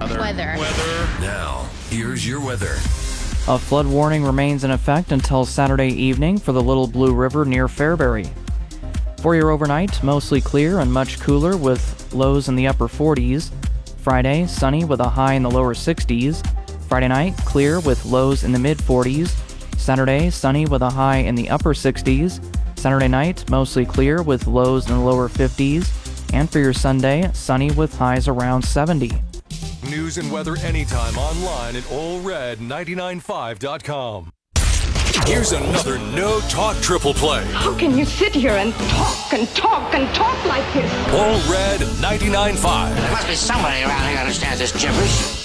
Weather. Now, here's your weather. A flood warning remains in effect until Saturday evening for the Little Blue River near Fairbury. For your overnight, mostly clear and much cooler with lows in the upper 40s. Friday, sunny with a high in the lower 60s. Friday night, clear with lows in the mid 40s. Saturday, sunny with a high in the upper 60s. Saturday night, mostly clear with lows in the lower 50s. And for your Sunday, sunny with highs around 70. News and weather anytime online at allred995.com. Here's another No Talk Triple Play. How can you sit here and talk and talk and talk like this? All Red 99.5. There must be somebody around here who understands this gibberish.